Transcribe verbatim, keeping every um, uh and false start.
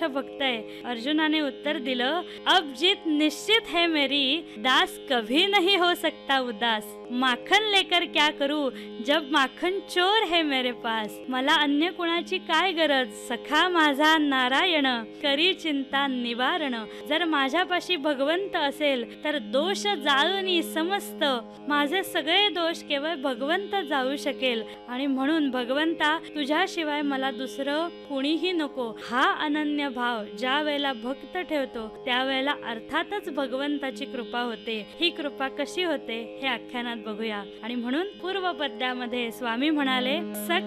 श्रेष्ठ भक्त आहे. अर्जुनाने उत्तर दिलं, अब जीत निश्चित है मेरी, दास कभी नहीं हो सकता उदास. माखन लेकर क्या करू जब माखन चोर है मेरे पास. मला अन्य कुणाची काय गरज, सखा माझा नारायण, करी चिंता निवारण. जर माझ्यापाशी भगवंत असेल तर दोष जाळूनी समस्त, माझे सगळे दोष केवळ भगवंत जाळू शकेल. आणि म्हणून भगवंता तुझ्याशिवाय मला दुसरं कुणीही नको. हा अनन्य भाव ज्या वेळेला भक्त ठेवतो त्यावेळेला अर्थातच भगवंताची कृपा होते. ही कृपा कशी होते हे आख्यानात बघूया. आणि म्हणून पूर्व पद्यामध्ये स्वामी म्हणाले, सख